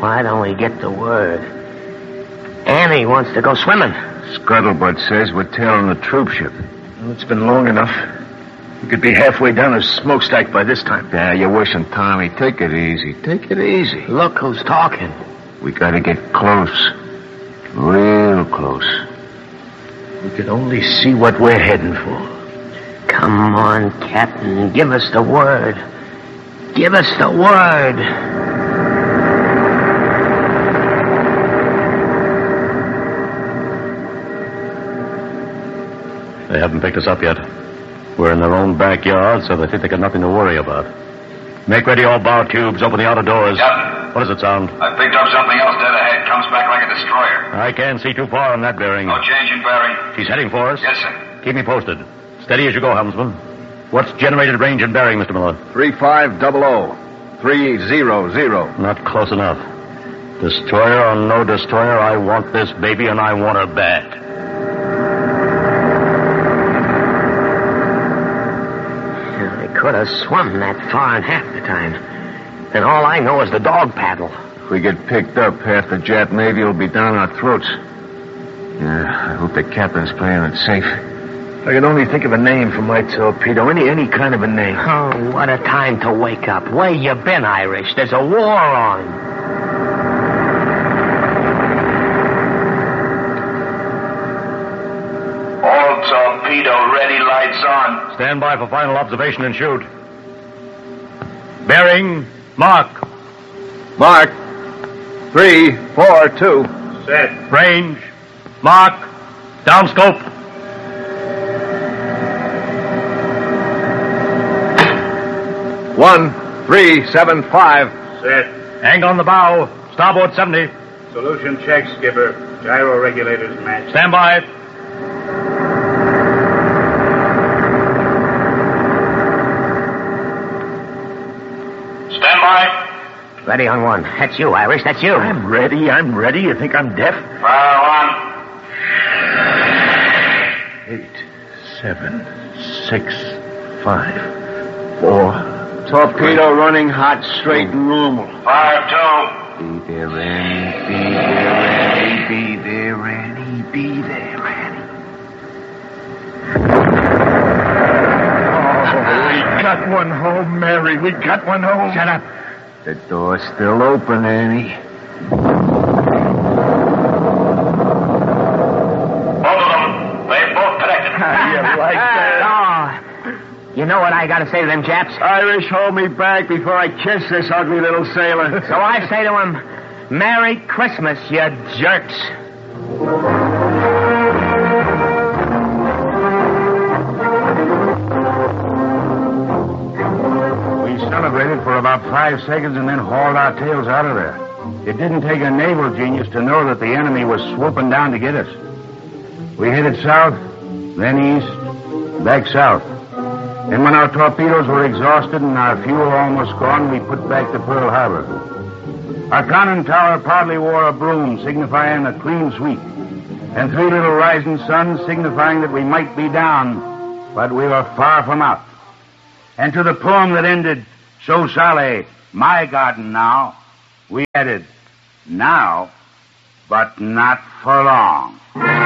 Why don't we get the word? Annie wants to go swimming. Scuttlebutt says we're tailing the troop ship. Well, it's been long enough. We could be halfway down a smokestack by this time. Yeah, you're wishing, Tommy. Take it easy. Take it easy. Look who's talking. We gotta get close. Real close. We could only see what we're heading for. Come on, Captain. Give us the word. Give us the word. They haven't picked us up yet. We're in their own backyard, so they think they got nothing to worry about. Make ready all bow tubes. Open the outer doors. Yep. What does it sound? I picked up something else dead ahead. Comes back like a destroyer. I can't see too far on that bearing. No change in bearing. She's heading for us? Yes, sir. Keep me posted. Steady as you go, helmsman. What's generated range and bearing, Mr. Miller? 3500. 300. Not close enough. Destroyer or no destroyer, I want this baby and I want her bad. Could have swum that far in half the time. And all I know is the dog paddle. If we get picked up, half the Jap Navy will be down our throats. Yeah, I hope the captain's playing it safe. I can only think of a name for my torpedo. Any kind of a name. Oh, what a time to wake up. Where you been, Irish? There's a war on. All torpedo ready, lights on. Stand by for final observation and shoot. Bearing, mark. Mark. 342. Set. Range, mark. Downscope. One, 375. Set. Hang on the bow. Starboard 70. Solution check, skipper. Gyro regulators matched. Stand by. Stand by. Ready on one. That's you, Irish. That's you. I'm ready. You think I'm deaf? Fire on. 8, 7, 6, 5, 4. Torpedo running hot, straight and normal. Fire 2. Be there, Annie. Be there, Annie. Be there, Annie. Be there, Annie. Oh, we got one home, Mary. We got one home. Shut up. The door's still open, Annie. Both of them. They've both connected. You like that? Oh, you know what I got to say to them Japs? Irish, hold me back before I kiss this ugly little sailor. So I say to them, Merry Christmas, you jerks. We celebrated for about 5 seconds and then hauled our tails out of there. It didn't take a naval genius to know that the enemy was swooping down to get us. We headed south, then east, back south. And when our torpedoes were exhausted and our fuel almost gone, we put back to Pearl Harbor. Our conning tower proudly wore a broom signifying a clean sweep, and 3 little rising suns signifying that we might be down, but we were far from out. And to the poem that ended, So Sale, my garden now, we added, now, but not for long.